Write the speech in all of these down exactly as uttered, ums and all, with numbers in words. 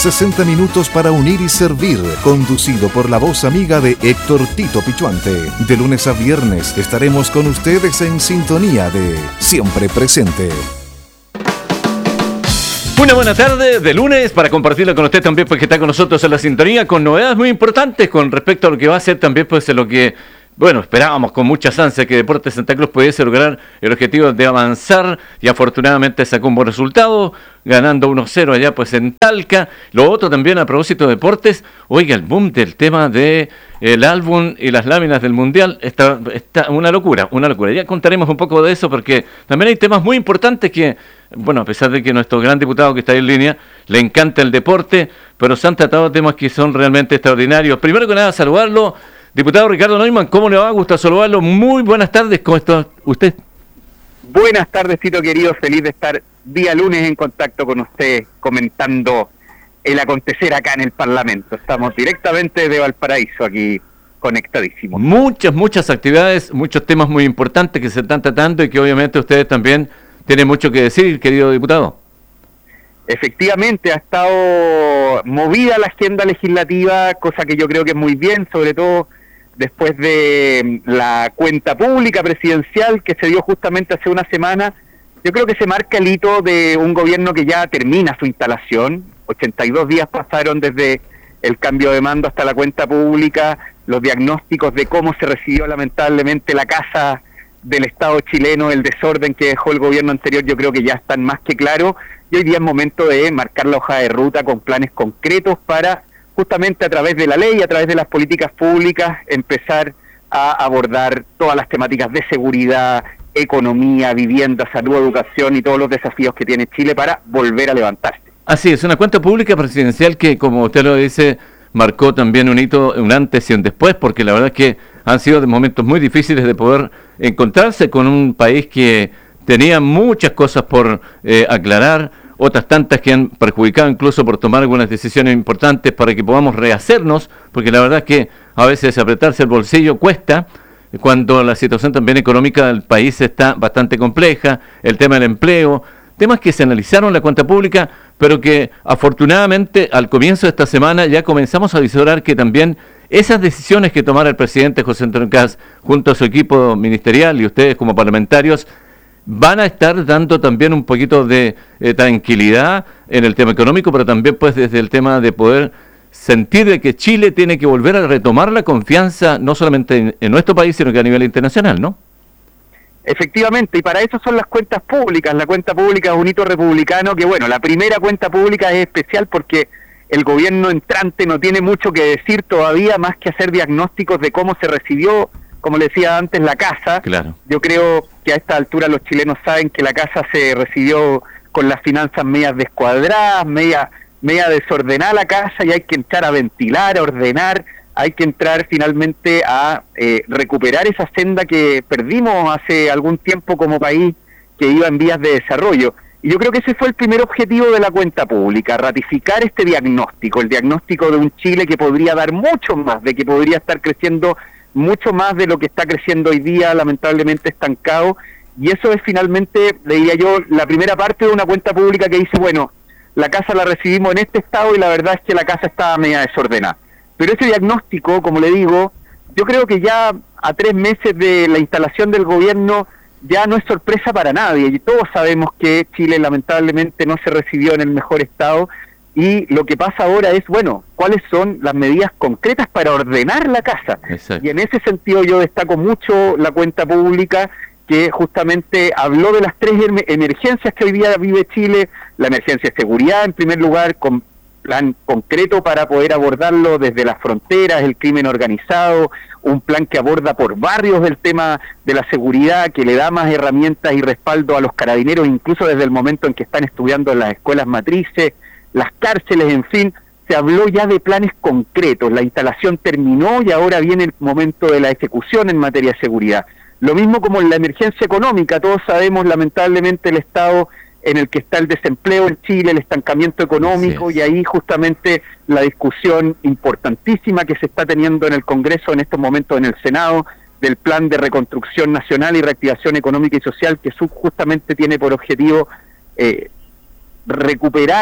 sesenta minutos para unir y servir, conducido por la voz amiga de Héctor Tito Pichuante. De lunes a viernes estaremos con ustedes en sintonía de Siempre Presente. Una buena tarde de lunes para compartirlo con usted también, pues que está con nosotros en la sintonía con novedades muy importantes con respecto a lo que va a ser también pues lo que, bueno, esperábamos con muchas ansias que Deportes Santa Cruz pudiese lograr el objetivo de avanzar y afortunadamente sacó un buen resultado, ganando uno cero allá pues en Talca. Lo otro también a propósito de deportes, oiga, el boom del tema de el álbum y las láminas del Mundial está, está una locura, una locura. Ya contaremos un poco de eso porque también hay temas muy importantes que, bueno, a pesar de que nuestro gran diputado que está ahí en línea le encanta el deporte, pero se han tratado temas que son realmente extraordinarios. Primero que nada, saludarlo. Diputado Ricardo Neumann, ¿cómo le va? Gusto saludarlo. Muy buenas tardes, ¿cómo está usted? Buenas tardes, Tito querido, feliz de estar día lunes en contacto con usted, comentando el acontecer acá en el Parlamento. Estamos directamente de Valparaíso, aquí conectadísimos. Muchas, muchas actividades, muchos temas muy importantes que se están tratando y que obviamente ustedes también tienen mucho que decir, querido diputado. Efectivamente, ha estado movida la agenda legislativa, cosa que yo creo que es muy bien, sobre todo después de la cuenta pública presidencial que se dio justamente hace una semana. Yo creo que se marca el hito de un gobierno que ya termina su instalación. ochenta y dos días pasaron desde el cambio de mando hasta la cuenta pública. Los diagnósticos de cómo se recibió lamentablemente la casa del Estado chileno, el desorden que dejó el gobierno anterior, yo creo que ya están más que claros. Y hoy día es momento de marcar la hoja de ruta con planes concretos para justamente a través de la ley, a través de las políticas públicas, empezar a abordar todas las temáticas de seguridad, economía, vivienda, salud, educación y todos los desafíos que tiene Chile para volver a levantarse. Así es, una cuenta pública presidencial que, como usted lo dice, marcó también un hito, un antes y un después, porque la verdad es que han sido momentos muy difíciles de poder encontrarse con un país que tenía muchas cosas por eh, aclarar, otras tantas que han perjudicado incluso por tomar algunas decisiones importantes para que podamos rehacernos, porque la verdad es que a veces apretarse el bolsillo cuesta, cuando la situación también económica del país está bastante compleja, el tema del empleo, temas que se analizaron en la cuenta pública, pero que afortunadamente al comienzo de esta semana ya comenzamos a visualizar que también esas decisiones que tomara el presidente José Antonio Kast junto a su equipo ministerial y ustedes como parlamentarios van a estar dando también un poquito de eh, tranquilidad en el tema económico, pero también pues desde el tema de poder sentir de que Chile tiene que volver a retomar la confianza no solamente en, en nuestro país, sino que a nivel internacional, ¿no? Efectivamente, y para eso son las cuentas públicas. La cuenta pública es un hito republicano que, bueno, la primera cuenta pública es especial porque el gobierno entrante no tiene mucho que decir todavía, más que hacer diagnósticos de cómo se recibió, como le decía antes, la casa. Claro. Yo creo que a esta altura los chilenos saben que la casa se recibió con las finanzas medias descuadradas, media, media desordenada la casa, y hay que entrar a ventilar, a ordenar, hay que entrar finalmente a eh, recuperar esa senda que perdimos hace algún tiempo como país, que iba en vías de desarrollo. Y yo creo que ese fue el primer objetivo de la cuenta pública, ratificar este diagnóstico, el diagnóstico de un Chile que podría dar mucho más, de que podría estar creciendo mucho más de lo que está creciendo hoy día, lamentablemente estancado. Y eso es finalmente, le diría yo, la primera parte de una cuenta pública que dice, bueno, la casa la recibimos en este estado y la verdad es que la casa estaba media desordenada. Pero ese diagnóstico, como le digo, yo creo que ya a tres meses de la instalación del gobierno ya no es sorpresa para nadie. Y todos sabemos que Chile lamentablemente no se recibió en el mejor estado, y lo que pasa ahora es, bueno, ¿cuáles son las medidas concretas para ordenar la casa? Exacto. Y en ese sentido yo destaco mucho la cuenta pública, que justamente habló de las tres emergencias que hoy día vive Chile: la emergencia de seguridad en primer lugar, con plan concreto para poder abordarlo desde las fronteras, el crimen organizado, un plan que aborda por barrios el tema de la seguridad, que le da más herramientas y respaldo a los carabineros, incluso desde el momento en que están estudiando en las escuelas matrices, las cárceles, en fin. Se habló ya de planes concretos, la instalación terminó y ahora viene el momento de la ejecución en materia de seguridad. Lo mismo como en la emergencia económica, todos sabemos lamentablemente el estado en el que está el desempleo en Chile, el estancamiento económico, sí, y ahí justamente la discusión importantísima que se está teniendo en el Congreso en estos momentos, en el Senado, del Plan de Reconstrucción Nacional y Reactivación Económica y Social, que justamente tiene por objetivo eh, recuperar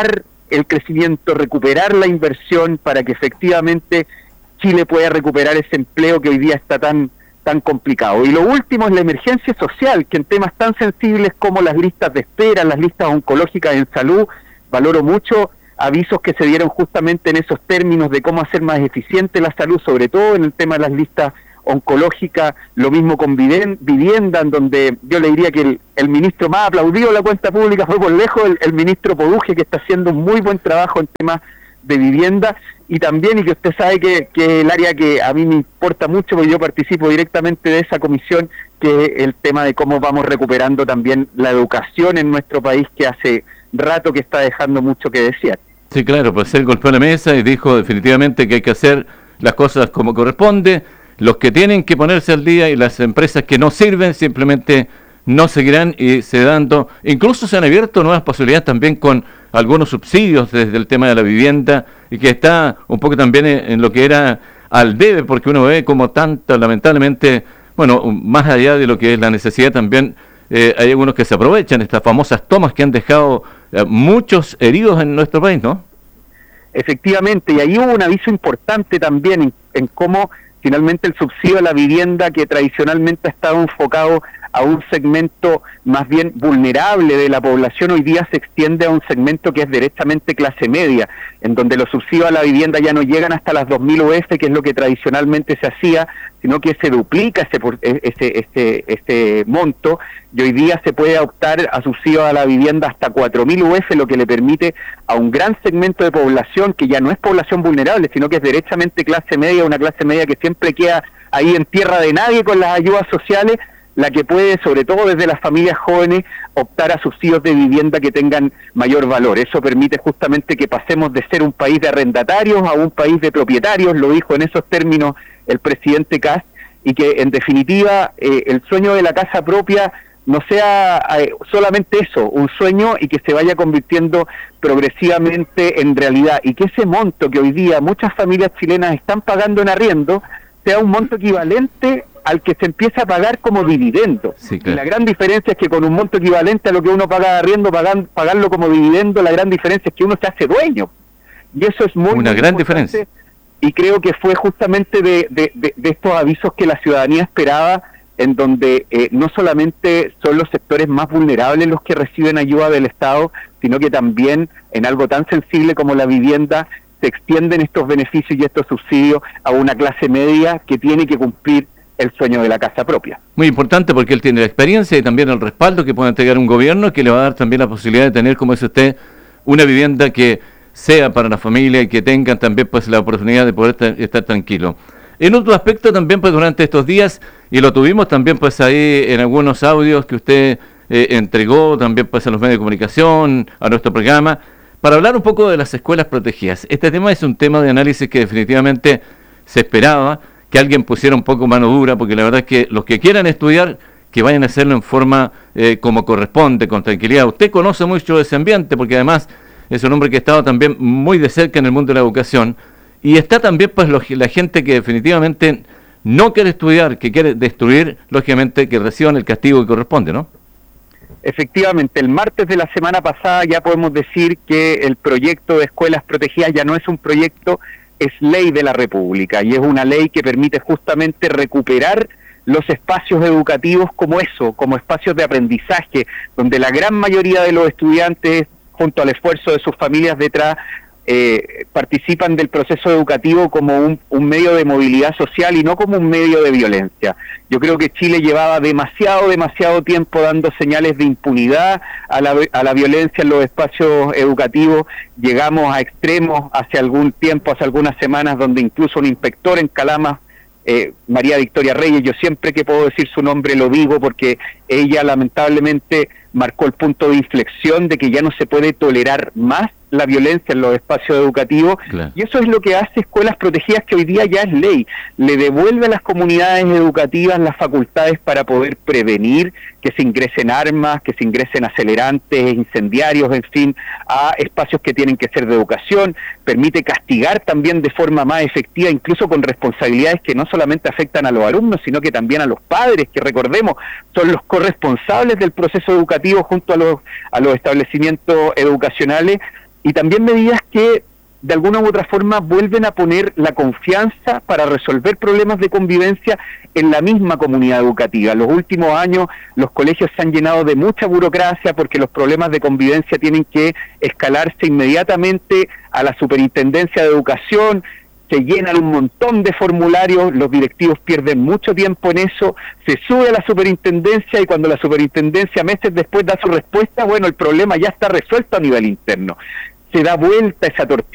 el crecimiento, recuperar la inversión para que efectivamente Chile pueda recuperar ese empleo que hoy día está tan tan complicado. Y lo último es la emergencia social, que en temas tan sensibles como las listas de espera, las listas oncológicas en salud, valoro mucho avisos que se dieron justamente en esos términos de cómo hacer más eficiente la salud, sobre todo en el tema de las listas oncológicas, lo mismo con vivienda, en donde yo le diría que el, el ministro más aplaudido de la cuenta pública fue por lejos el, el ministro Poduje, que está haciendo un muy buen trabajo en temas de vivienda, y también, y que usted sabe que, que el área que a mí me importa mucho, porque yo participo directamente de esa comisión, que es el tema de cómo vamos recuperando también la educación en nuestro país, que hace rato que está dejando mucho que desear. Sí, claro, pues él golpeó la mesa y dijo definitivamente que hay que hacer las cosas como corresponde, los que tienen que ponerse al día y las empresas que no sirven simplemente no seguirán y se dando, incluso se han abierto nuevas posibilidades también con algunos subsidios desde el tema de la vivienda, y que está un poco también en, en lo que era al debe, porque uno ve como tanto, lamentablemente, bueno, más allá de lo que es la necesidad también, eh, hay algunos que se aprovechan, estas famosas tomas que han dejado eh, muchos heridos en nuestro país, ¿no? Efectivamente, y ahí hubo un aviso importante también en, en cómo finalmente el subsidio a la vivienda, que tradicionalmente ha estado enfocado a un segmento más bien vulnerable de la población, hoy día se extiende a un segmento que es derechamente clase media, en donde los subsidios a la vivienda ya no llegan hasta las dos mil U F, que es lo que tradicionalmente se hacía, sino que se duplica ese ese ese, ese monto, y hoy día se puede optar a subsidios a la vivienda hasta cuatro mil U F, lo que le permite a un gran segmento de población, que ya no es población vulnerable, sino que es derechamente clase media, una clase media que siempre queda ahí en tierra de nadie con las ayudas sociales, la que puede, sobre todo desde las familias jóvenes, optar a subsidios de vivienda que tengan mayor valor. Eso permite justamente que pasemos de ser un país de arrendatarios a un país de propietarios, lo dijo en esos términos el presidente Kast, y que en definitiva eh, el sueño de la casa propia no sea eh, solamente eso, un sueño, y que se vaya convirtiendo progresivamente en realidad, y que ese monto que hoy día muchas familias chilenas están pagando en arriendo sea un monto equivalente al que se empieza a pagar como dividendo. Sí, claro. Y la gran diferencia es que con un monto equivalente a lo que uno paga de arriendo, pagan, pagarlo como dividendo, la gran diferencia es que uno se hace dueño. Y eso es muy una muy gran diferencia. Y creo que fue justamente de, de, de, de estos avisos que la ciudadanía esperaba, en donde eh, no solamente son los sectores más vulnerables los que reciben ayuda del Estado, sino que también en algo tan sensible como la vivienda se extienden estos beneficios y estos subsidios a una clase media que tiene que cumplir el sueño de la casa propia. Muy importante, porque él tiene la experiencia y también el respaldo que puede entregar un gobierno, que le va a dar también la posibilidad de tener, como dice usted, una vivienda que sea para la familia y que tengan también pues la oportunidad de poder t- estar tranquilo. En otro aspecto también, pues durante estos días, y lo tuvimos también pues ahí en algunos audios que usted eh, entregó también pues a los medios de comunicación, a nuestro programa, para hablar un poco de las escuelas protegidas. Este tema es un tema de análisis que definitivamente se esperaba que alguien pusiera un poco mano dura, porque la verdad es que los que quieran estudiar, que vayan a hacerlo en forma eh, como corresponde, con tranquilidad. Usted conoce mucho de ese ambiente, porque además es un hombre que ha estado también muy de cerca en el mundo de la educación, y está también pues lo, la gente que definitivamente no quiere estudiar, que quiere destruir, lógicamente que reciban el castigo que corresponde, ¿no? Efectivamente, el martes de la semana pasada ya podemos decir que el proyecto de escuelas protegidas ya no es un proyecto, es ley de la República, y es una ley que permite justamente recuperar los espacios educativos como eso, como espacios de aprendizaje, donde la gran mayoría de los estudiantes, junto al esfuerzo de sus familias detrás, eh, participan del proceso educativo como un, un medio de movilidad social y no como un medio de violencia. Yo creo que Chile llevaba demasiado, demasiado tiempo dando señales de impunidad a la, a la violencia en los espacios educativos. Llegamos a extremos hace algún tiempo, hace algunas semanas, donde incluso un inspector en Calama, eh, María Victoria Reyes, yo siempre que puedo decir su nombre lo digo, porque ella lamentablemente marcó el punto de inflexión de que ya no se puede tolerar más la violencia en los espacios educativos, claro. Y eso es lo que hace Escuelas Protegidas, que hoy día ya es ley, le devuelve a las comunidades educativas las facultades para poder prevenir que se ingresen armas, que se ingresen acelerantes, incendiarios, en fin, a espacios que tienen que ser de educación, permite castigar también de forma más efectiva, incluso con responsabilidades que no solamente afectan a los alumnos, sino que también a los padres, que recordemos, son los corresponsables del proceso educativo junto a los, a los establecimientos educacionales, y también medidas que de alguna u otra forma vuelven a poner la confianza para resolver problemas de convivencia en la misma comunidad educativa. En los últimos años los colegios se han llenado de mucha burocracia porque los problemas de convivencia tienen que escalarse inmediatamente a la Superintendencia de Educación, se llenan un montón de formularios, los directivos pierden mucho tiempo en eso, se sube a la superintendencia y cuando la superintendencia meses después da su respuesta, bueno, el problema ya está resuelto a nivel interno. Se da vuelta esa tortilla.